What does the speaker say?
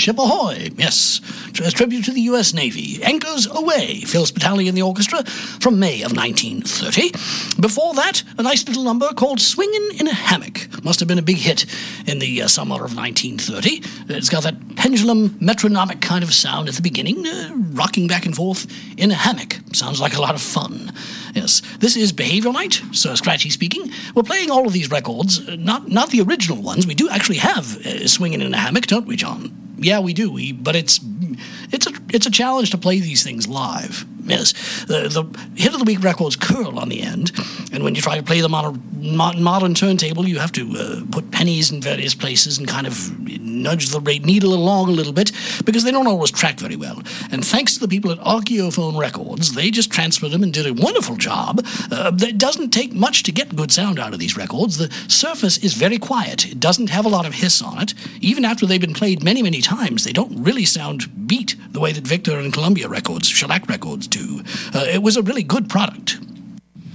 Ship Ahoy, yes, as tribute to the U.S. Navy. Anchors Away, Phil Spitali and the orchestra, from May of 1930. Before that, a nice little number called Swingin' in a Hammock. Must have been a big hit in the summer of 1930. It's got that pendulum metronomic kind of sound at the beginning, rocking back and forth in a hammock. Sounds like a lot of fun. Yes, this is Behaviour Night, Sir Scratchy speaking. We're playing all of these records, not the original ones. We do actually have Swingin' in a Hammock, don't we, John? Yeah, we do. But it's a challenge to play these things live. Yes, the hit of the week records curl on the end, and when you try to play them on a modern turntable, you have to put pennies in various places and kind of nudge the needle along a little bit, because they don't always track very well. And thanks to the people at Archaeophone Records, they just transferred them and did a wonderful job. It doesn't take much to get good sound out of these records. The surface is very quiet. It doesn't have a lot of hiss on it. Even after they've been played many, many times, they don't really sound beat the way that Victor and Columbia Records, Shellac Records, do. It was a really good product.